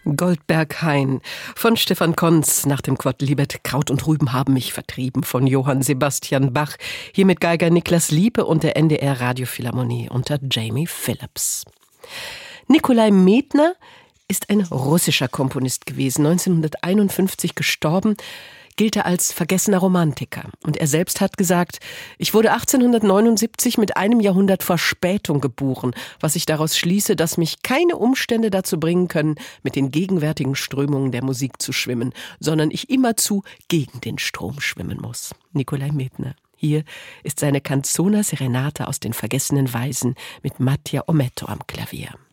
Goldberg-Hain von Stefan Konz nach dem Quodlibet Kraut und Rüben haben mich vertrieben von Johann Sebastian Bach, hier mit Geiger Niklas Liepe und der NDR Radiophilharmonie unter Jamie Phillips. Nikolai Medtner ist ein russischer Komponist gewesen, 1951 gestorben, gilt er als vergessener Romantiker. Und er selbst hat gesagt, ich wurde 1879 mit einem Jahrhundert Verspätung geboren, was ich daraus schließe, dass mich keine Umstände dazu bringen können, mit den gegenwärtigen Strömungen der Musik zu schwimmen, sondern ich immerzu gegen den Strom schwimmen muss. Nikolai Medtner. Hier ist seine Canzona Serenata aus den Vergessenen Weisen mit Mattia Ometto am Klavier.